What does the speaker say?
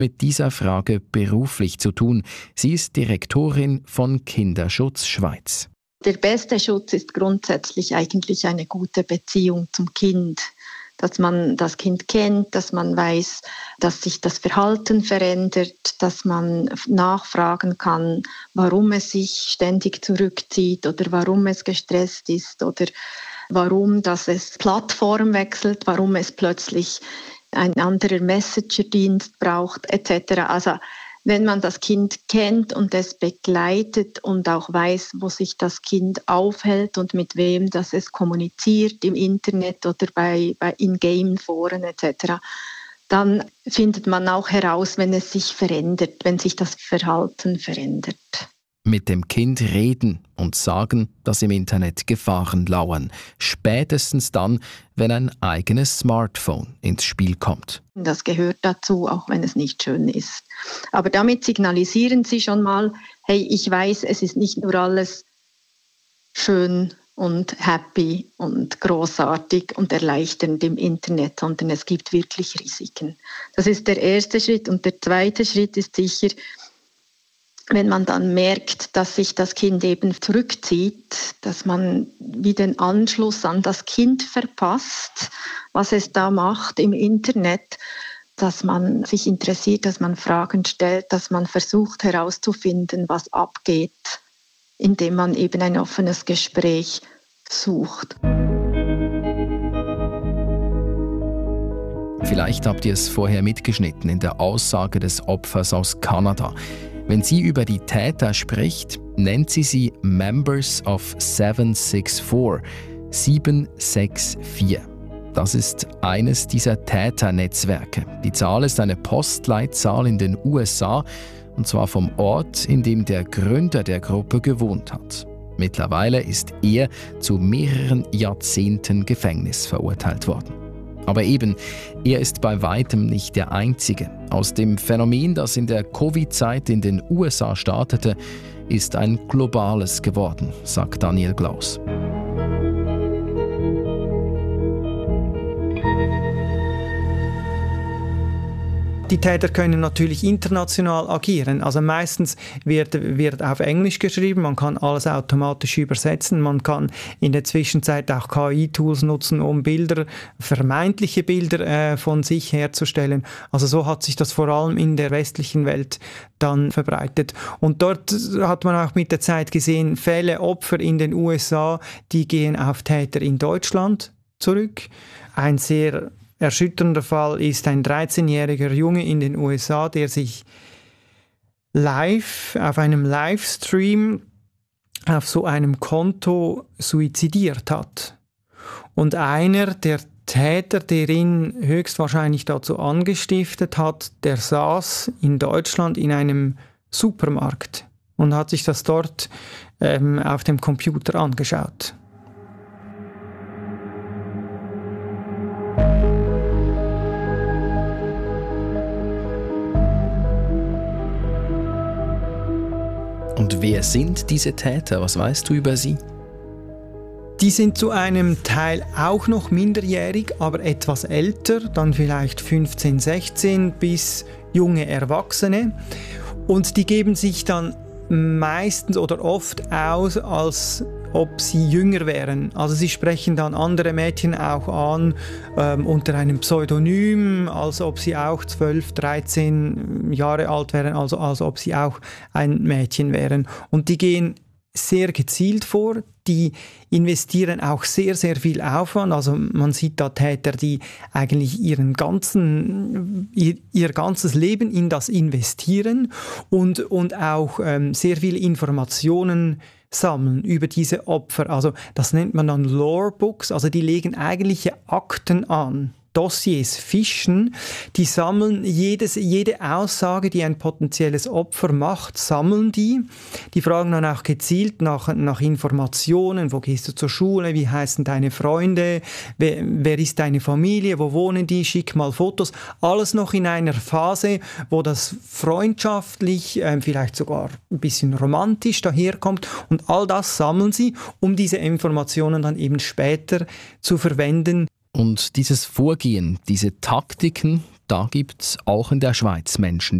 mit dieser Frage beruflich zu tun. Sie ist Direktorin von Kinderschutz Schweiz. Der beste Schutz ist grundsätzlich eigentlich eine gute Beziehung zum Kind. Dass man das Kind kennt, dass man weiß, dass sich das Verhalten verändert, dass man nachfragen kann, warum es sich ständig zurückzieht oder warum es gestresst ist oder warum dass es Plattform wechselt, warum es plötzlich ein anderer Messenger-Dienst braucht etc. Also wenn man das Kind kennt und es begleitet und auch weiß, wo sich das Kind aufhält und mit wem das es kommuniziert im Internet oder bei In-Game-Foren etc., dann findet man auch heraus, wenn es sich verändert, wenn sich das Verhalten verändert. Mit dem Kind reden und sagen, dass im Internet Gefahren lauern. Spätestens dann, wenn ein eigenes Smartphone ins Spiel kommt. Das gehört dazu, auch wenn es nicht schön ist. Aber damit signalisieren Sie schon mal, hey, ich weiß, es ist nicht nur alles schön und happy und großartig und erleichternd im Internet, sondern es gibt wirklich Risiken. Das ist der erste Schritt. Und der zweite Schritt ist sicher, wenn man dann merkt, dass sich das Kind eben zurückzieht, dass man wie den Anschluss an das Kind verpasst, was es da macht im Internet, dass man sich interessiert, dass man Fragen stellt, dass man versucht herauszufinden, was abgeht, indem man eben ein offenes Gespräch sucht. Vielleicht habt ihr es vorher mitgeschnitten in der Aussage des Opfers aus Kanada. Wenn sie über die Täter spricht, nennt sie Members of 764. 764. Das ist eines dieser Täternetzwerke. Die Zahl ist eine Postleitzahl in den USA, und zwar vom Ort, in dem der Gründer der Gruppe gewohnt hat. Mittlerweile ist er zu mehreren Jahrzehnten Gefängnis verurteilt worden. Aber eben, er ist bei weitem nicht der Einzige. Aus dem Phänomen, das in der Covid-Zeit in den USA startete, ist ein globales geworden, sagt Daniel Glaus. Die Täter können natürlich international agieren. Also meistens wird auf Englisch geschrieben, man kann alles automatisch übersetzen, man kann in der Zwischenzeit auch KI-Tools nutzen, um vermeintliche Bilder von sich herzustellen. Also so hat sich das vor allem in der westlichen Welt dann verbreitet. Und dort hat man auch mit der Zeit gesehen, Opfer in den USA, die gehen auf Täter in Deutschland zurück. Ein sehr erschütternder Fall ist ein 13-jähriger Junge in den USA, der sich live auf einem Livestream auf so einem Konto suizidiert hat. Und einer der Täter, der ihn höchstwahrscheinlich dazu angestiftet hat, der saß in Deutschland in einem Supermarkt und hat sich das dort auf dem Computer angeschaut. Und wer sind diese Täter? Was weißt du über sie? Die sind zu einem Teil auch noch minderjährig, aber etwas älter, dann vielleicht 15, 16 bis junge Erwachsene. Und die geben sich dann meistens oder oft aus, als ob sie jünger wären. Also sie sprechen dann andere Mädchen auch an unter einem Pseudonym, als ob sie auch 12, 13 Jahre alt wären, also als ob sie auch ein Mädchen wären. Und die gehen sehr gezielt vor, die investieren auch sehr, sehr viel Aufwand. Also man sieht da Täter, die eigentlich ihr ganzes Leben in das investieren und auch sehr viele Informationen sammeln über diese Opfer. Also das nennt man dann Lorebooks, also die legen eigentliche Akten an. Dossiers fischen, die sammeln jede Aussage, die ein potenzielles Opfer macht, sammeln die. Die fragen dann auch gezielt nach Informationen, wo gehst du zur Schule, wie heißen deine Freunde, wer ist deine Familie, wo wohnen die, schick mal Fotos. Alles noch in einer Phase, wo das freundschaftlich, vielleicht sogar ein bisschen romantisch daherkommt, und all das sammeln sie, um diese Informationen dann eben später zu verwenden. Und dieses Vorgehen, diese Taktiken, da gibt es auch in der Schweiz Menschen,